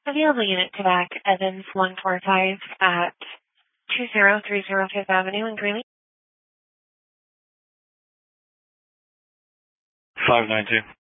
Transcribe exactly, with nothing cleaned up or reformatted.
Available unit to back, Evans one four five at two zero three zero Fifth Avenue in Greeley. five nine two.